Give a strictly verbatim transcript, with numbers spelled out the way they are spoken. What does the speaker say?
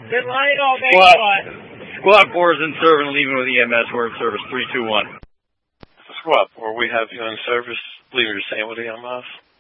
Been lying all day. Squad, squad four is in service and leaving with E M S. We're in service three two one. Squad four, we have you in service. Leave your San Juan E M S.